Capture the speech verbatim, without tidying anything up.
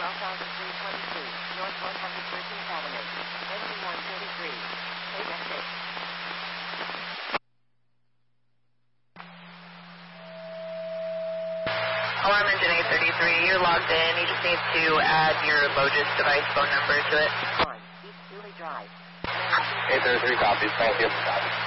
twelve thousand three hundred twenty-two, North one hundred thirteenth Avenue, engine one thirty-three, take exit. Alarm engine eight thirty-three, you're logged in. You just need to add your Logis device phone number to it. one, East Dooley Drive. eight thirty-three copies, thank you.